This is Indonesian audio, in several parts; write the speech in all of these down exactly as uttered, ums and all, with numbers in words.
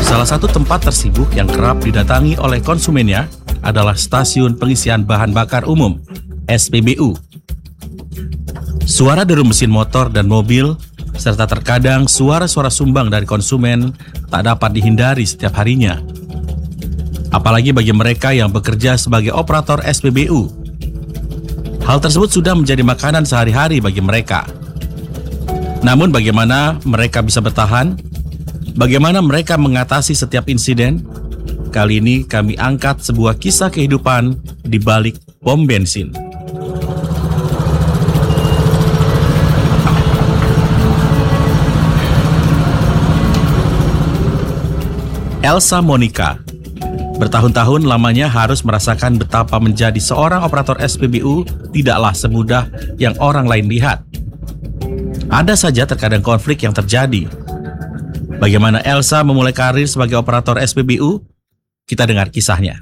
Salah satu tempat tersibuk yang kerap didatangi oleh konsumennya adalah stasiun pengisian bahan bakar umum, S P B U. Suara deru mesin motor dan mobil, serta terkadang suara-suara sumbang dari konsumen tak dapat dihindari setiap harinya. Apalagi bagi mereka yang bekerja sebagai operator S P B U. Hal tersebut sudah menjadi makanan sehari-hari bagi mereka. Namun bagaimana mereka bisa bertahan? Bagaimana mereka mengatasi setiap insiden? Kali ini kami angkat sebuah kisah kehidupan di balik pom bensin. Elsa Monica bertahun-tahun lamanya harus merasakan betapa menjadi seorang operator S P B U tidaklah semudah yang orang lain lihat. Ada saja terkadang konflik yang terjadi. Bagaimana Elsa memulai karir sebagai operator S P B U? Kita dengar kisahnya.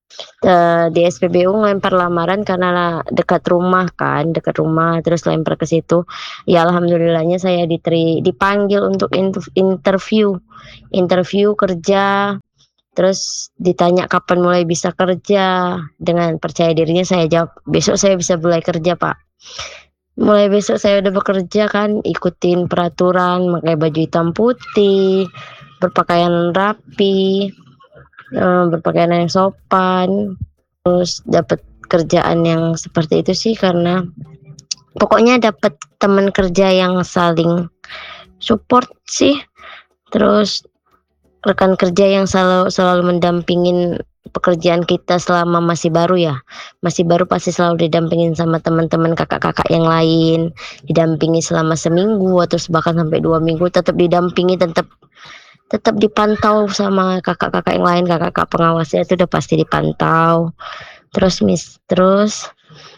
Uh, di S P B U ngelempar lamaran karena dekat rumah kan, dekat rumah terus lempar ke situ. Ya alhamdulillahnya saya diteri, dipanggil untuk interview, interview kerja. Terus ditanya kapan mulai bisa kerja. Dengan percaya dirinya saya jawab, besok saya bisa mulai kerja Pak. Mulai besok saya udah bekerja kan, ikutin peraturan, pakai baju hitam putih, berpakaian rapi, berpakaian yang sopan, terus dapat kerjaan yang seperti itu sih karena pokoknya dapat teman kerja yang saling support sih, terus rekan kerja yang selalu selalu mendampingin pekerjaan kita selama masih baru ya, masih baru pasti selalu didampingin sama teman-teman kakak-kakak yang lain, didampingi selama seminggu atau bahkan sampai dua minggu, tetap didampingi, tetap tetap dipantau sama kakak-kakak yang lain, kakak-kakak pengawasnya itu udah pasti dipantau. Terus mis, terus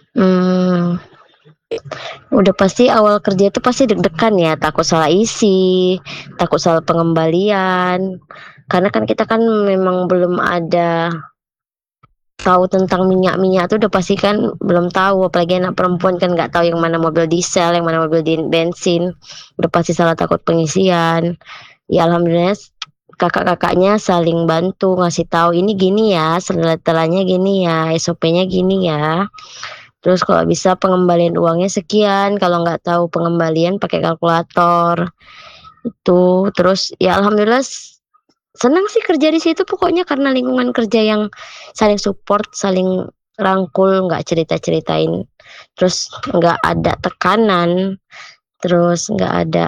hmm, udah pasti awal kerja itu pasti deg-degan ya, takut salah isi, takut salah pengembalian, karena kan kita kan memang belum ada tahu tentang minyak-minyak itu udah pasti kan belum tahu, apalagi anak perempuan kan nggak tahu yang mana mobil diesel, yang mana mobil bensin, udah pasti salah takut pengisian. Ya alhamdulillah kakak-kakaknya saling bantu ngasih tahu ini gini ya, setelah-setelahnya gini ya, S O P-nya gini ya. Terus kalau bisa pengembalian uangnya sekian, kalau nggak tahu pengembalian pakai kalkulator. Itu terus ya alhamdulillah senang sih kerja di situ pokoknya karena lingkungan kerja yang saling support, saling rangkul, nggak cerita-ceritain. Terus nggak ada tekanan, terus nggak ada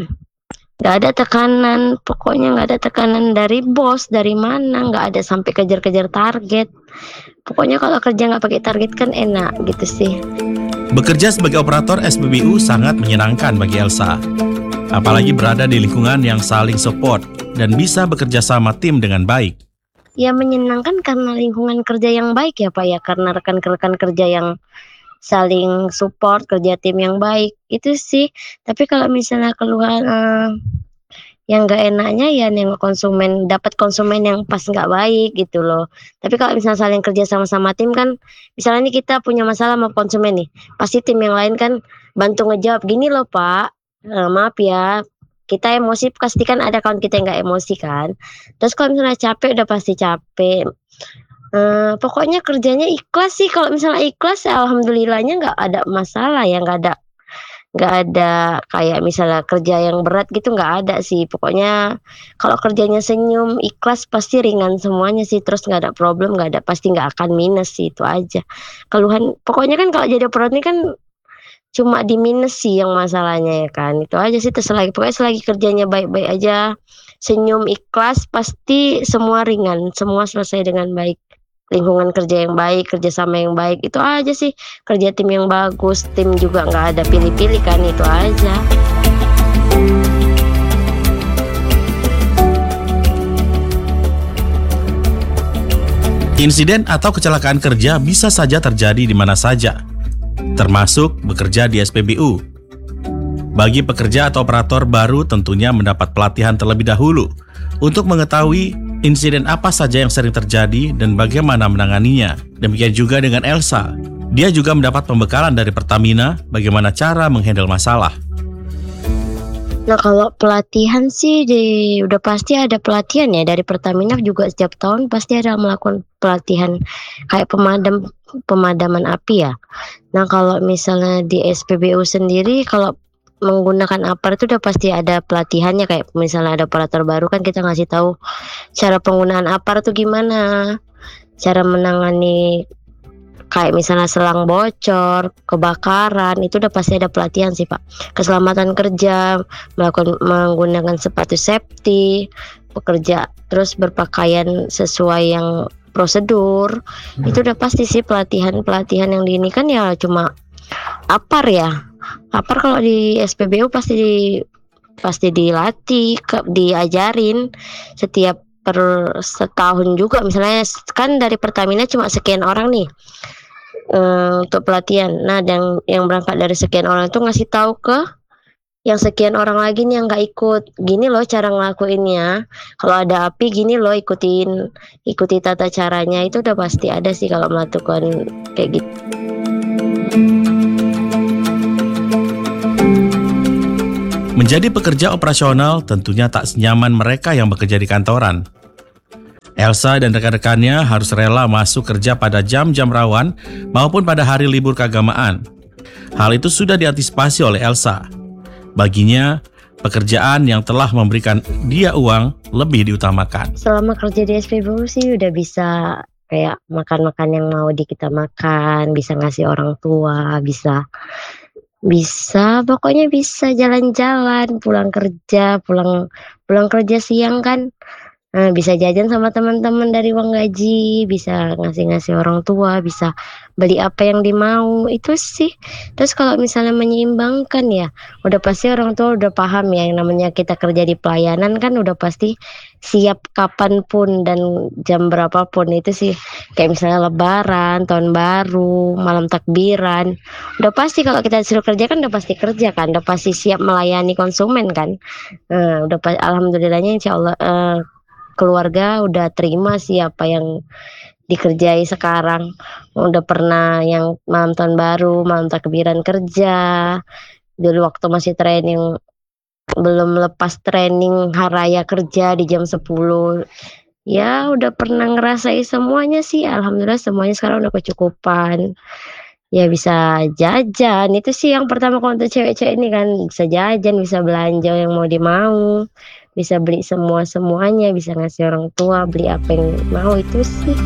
nggak ada tekanan, pokoknya nggak ada tekanan dari bos, dari mana, nggak ada sampai kejar-kejar target. Pokoknya kalau kerja nggak pakai target kan enak gitu sih. Bekerja sebagai operator S P B U sangat menyenangkan bagi Elsa. Apalagi berada di lingkungan yang saling support dan bisa bekerja sama tim dengan baik. Ya menyenangkan karena lingkungan kerja yang baik ya Pak ya, karena rekan-rekan kerja yang saling support, kerja tim yang baik itu sih. Tapi kalau misalnya keluhan eh, yang nggak enaknya ya yang konsumen, dapat konsumen yang pas nggak baik gitu loh. Tapi kalau misalnya saling kerja sama-sama tim kan, misalnya nih kita punya masalah sama konsumen nih, pasti tim yang lain kan bantu ngejawab, gini loh Pak, eh, maaf ya, kita emosi pasti kan ada kawan kita yang nggak emosi kan. Terus kalau misalnya capek udah pasti capek. Eh, pokoknya kerjanya ikhlas sih, kalau misalnya ikhlas ya alhamdulillahnya nggak ada masalah ya, nggak ada nggak ada kayak misalnya kerja yang berat gitu, nggak ada sih. Pokoknya kalau kerjanya senyum, ikhlas pasti ringan semuanya sih, terus nggak ada problem, nggak ada, pasti nggak akan minus sih, itu aja. Keluhan pokoknya kan kalau jadi operator ini kan cuma di minus sih yang masalahnya ya kan, itu aja sih. Terus selagi pokoknya selagi kerjanya baik-baik aja, senyum, ikhlas, pasti semua ringan, semua selesai dengan baik. Lingkungan kerja yang baik, kerjasama yang baik, itu aja sih. Kerja tim yang bagus, tim juga nggak ada pilih-pilih kan, itu aja. Insiden atau kecelakaan kerja bisa saja terjadi di mana saja, termasuk bekerja di S P B U. Bagi pekerja atau operator baru tentunya mendapat pelatihan terlebih dahulu untuk mengetahui insiden apa saja yang sering terjadi dan bagaimana menanganinya. Demikian juga dengan Elsa. Dia juga mendapat pembekalan dari Pertamina bagaimana cara menghandle masalah. Nah, kalau pelatihan sih di udah pasti ada pelatihan ya, dari Pertamina juga setiap tahun pasti ada melakukan pelatihan kayak pemadam pemadaman api ya. Nah, kalau misalnya di S P B U sendiri kalau menggunakan APAR itu udah pasti ada pelatihannya, kayak misalnya ada operator baru kan kita ngasih tahu cara penggunaan APAR tuh gimana, cara menangani kayak misalnya selang bocor, kebakaran, itu udah pasti ada pelatihan sih, Pak. Keselamatan kerja, melakukan menggunakan sepatu safety, bekerja terus berpakaian sesuai yang prosedur, itu udah pasti sih pelatihan-pelatihan yang di ini kan ya cuma APAR ya. APAR kalau di S P B U pasti di, pasti dilatih, ke, diajarin setiap per setahun juga. Misalnya kan dari Pertamina cuma sekian orang nih uh, untuk pelatihan. Nah, dan yang berangkat dari sekian orang itu ngasih tahu ke yang sekian orang lagi nih yang nggak ikut. Gini loh cara ngelakuinnya. Kalau ada api gini loh, ikutin ikuti tata caranya. Itu udah pasti ada sih kalau melakukan kayak gitu. Menjadi pekerja operasional tentunya tak senyaman mereka yang bekerja di kantoran. Elsa dan rekan-rekannya harus rela masuk kerja pada jam-jam rawan maupun pada hari libur keagamaan. Hal itu sudah diantisipasi oleh Elsa. Baginya, pekerjaan yang telah memberikan dia uang lebih diutamakan. Selama kerja di S P B U sih udah bisa kayak makan-makan yang mau di kita makan, bisa ngasih orang tua, bisa bisa pokoknya bisa jalan-jalan, pulang kerja, pulang pulang kerja siang kan. Nah, bisa jajan sama teman-teman dari uang gaji, bisa ngasih-ngasih orang tua, bisa beli apa yang dimau, itu sih. Terus kalau misalnya menyeimbangkan ya, udah pasti orang tua udah paham ya, yang namanya kita kerja di pelayanan kan udah pasti siap kapanpun dan jam berapapun, itu sih. Kayak misalnya lebaran, tahun baru, malam takbiran, udah pasti kalau kita disuruh kerja kan udah pasti kerja kan, udah pasti siap melayani konsumen kan. Nah, udah alhamdulillahnya insya Allah uh, keluarga udah terima sih apa yang dikerjai sekarang. Udah pernah yang malam tahun baru, malam takbiran kerja. Dulu waktu masih training, belum lepas training haraya kerja di jam sepuluh. Ya udah pernah ngerasain semuanya sih. Alhamdulillah semuanya sekarang udah kecukupan. Ya bisa jajan, itu sih yang pertama kalau untuk cewek-cewek ini kan, bisa jajan, bisa belanja yang mau dimau, bisa beli semua-semuanya, bisa ngasih orang tua, beli apa yang mau, itu sih.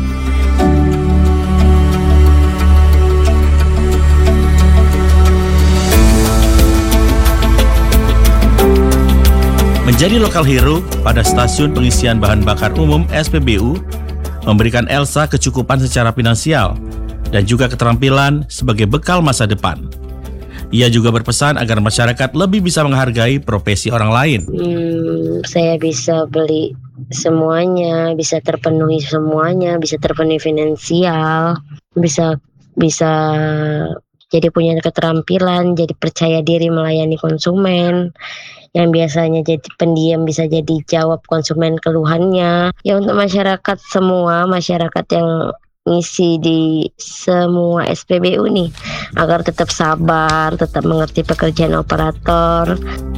Menjadi lokal hero pada stasiun pengisian bahan bakar umum S P B U memberikan Elsa kecukupan secara finansial dan juga keterampilan sebagai bekal masa depan. Ia juga berpesan agar masyarakat lebih bisa menghargai profesi orang lain. Hmm, saya bisa beli semuanya, bisa terpenuhi semuanya, bisa terpenuhi finansial, bisa bisa jadi punya keterampilan, jadi percaya diri melayani konsumen. Yang biasanya jadi pendiam bisa jadi jawab konsumen keluhannya. Ya untuk masyarakat semua, masyarakat yang ngisi di semua S P B U nih, agar tetap sabar, tetap mengerti pekerjaan operator.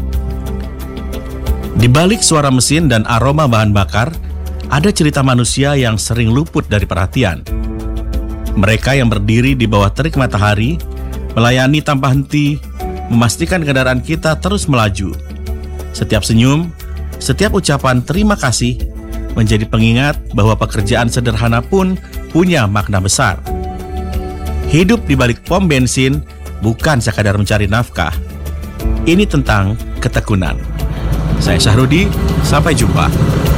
Di balik suara mesin dan aroma bahan bakar, ada cerita manusia yang sering luput dari perhatian. Mereka yang berdiri di bawah terik matahari, melayani tanpa henti, memastikan kendaraan kita terus melaju. Setiap senyum, setiap ucapan terima kasih, menjadi pengingat bahwa pekerjaan sederhana pun punya makna besar. Hidup di balik pom bensin bukan sekadar mencari nafkah. Ini tentang ketekunan. Saya Syahrudi, sampai jumpa.